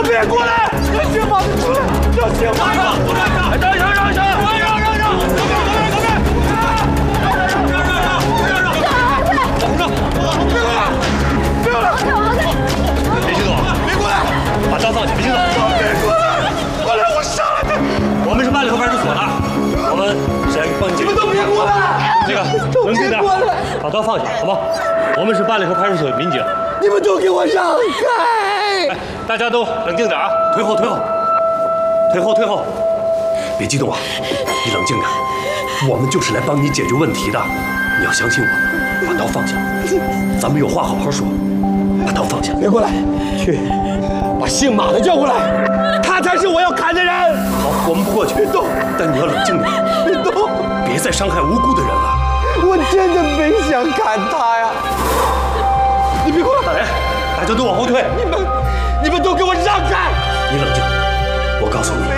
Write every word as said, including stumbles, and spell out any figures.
别过来！让姓马的出来！让姓马的出来！让让让让让让让让让！左边左边左边！让让让让让让让！等着！别过来！别过来！别激动！别过来！把刀放下！别激动！别过来！过来！我杀了他！我们是八里河派出所的，我们是来帮你解决。你们都别过来！这个冷静点，把刀放下，好吗？我们是八里河派出所民警。你们都给我让开！哎，大家都冷静点啊！退后，退后，退后，退后！别激动啊！你冷静点，我们就是来帮你解决问题的。你要相信我，把刀放下。咱们有话好好说，把刀放下。别过来，去把姓马的叫过来，他才是我要砍的人。好，我们不过去。别动！但你要冷静点，别动，别再伤害无辜的人了。我真的没想砍他呀！你别过来！哎，大家都往后退！你们，你们都给我让开！你冷静。